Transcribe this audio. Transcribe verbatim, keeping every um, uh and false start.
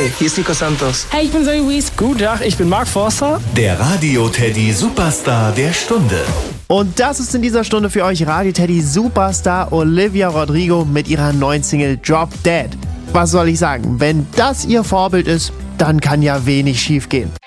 Hi, hier ist Nico Santos. Hey, ich bin Zoe Wees. Guten Tag, ich bin Mark Forster. Der Radio Teddy Superstar der Stunde. Und das ist in dieser Stunde für euch Radio Teddy Superstar Olivia Rodrigo mit ihrer neuen Single Drop Dead. Was soll ich sagen? Wenn das ihr Vorbild ist, dann kann ja wenig schief gehen.